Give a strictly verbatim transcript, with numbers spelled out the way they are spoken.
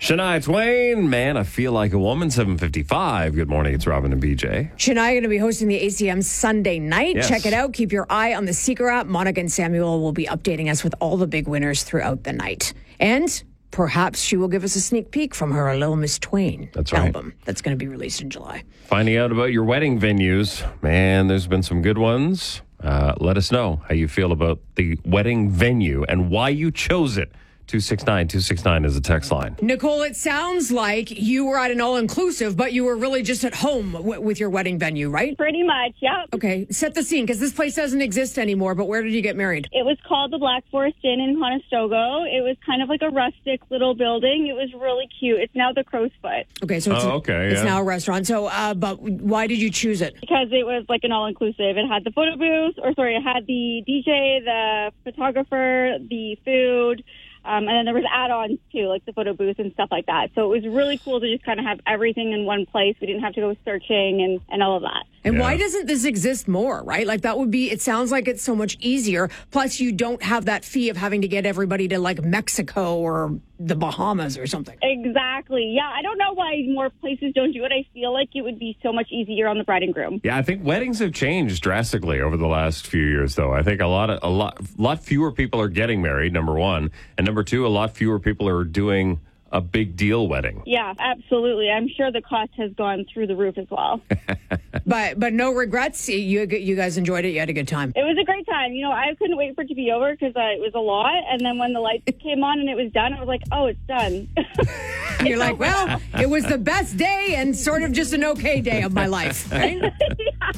Shania Twain, Man, I Feel Like a Woman, seven fifty-five. Good morning, it's Robin and B J. Shania going to be hosting the A C M Sunday night. Yes. Check it out. Keep your eye on the Seeker app. Monica and Samuel will be updating us with all the big winners throughout the night. And perhaps she will give us a sneak peek from her Little Miss Twain That's right. album that's going to be released in July. Finding out about your wedding venues. Man, there's been some good ones. Uh, let us know how you feel about the wedding venue and why you chose it. two six nine two six nine is the text line. Nicole, it sounds like you were at an all-inclusive, but you were really just at home w- with your wedding venue, right? Pretty much, yeah. Okay, set the scene, because this place doesn't exist anymore, but where did you get married? It was called the Black Forest Inn in Conestoga. It was kind of like a rustic little building. It was really cute. It's now the Crow's Foot Okay, so it's, Oh, okay, it's yeah. now a restaurant. So, uh, but why did you choose it? because it was like an all-inclusive. It had the photo booth, or sorry, it had the D J, the photographer, the food, Um, and then there was add-ons, too, like the photo booth and stuff like that. So it was really cool to just kind of have everything in one place. We didn't have to go searching and, and all of that. And Yeah. why doesn't this exist more, right? Like that would be, it sounds like it's so much easier. Plus you don't have that fee of having to get everybody to like Mexico or the Bahamas or something. Exactly. Yeah, I don't know why more places don't do it. I feel like it would be so much easier on the bride and groom. Yeah, I think weddings have changed drastically over the last few years, though. I think a lot of a lot, lot fewer people are getting married. Number one, and number two, a lot fewer people are doing a big deal wedding. Yeah, absolutely. I'm sure the cost has gone through the roof as well. But but no regrets. You you guys enjoyed it. You had a good time. It was a great time. You know, I couldn't wait for it to be over because uh, it was a lot. And then when the lights came on and it was done, I was like, oh, it's done. And you're like, well, it was the best day and sort of just an okay day of my life, right? Yeah.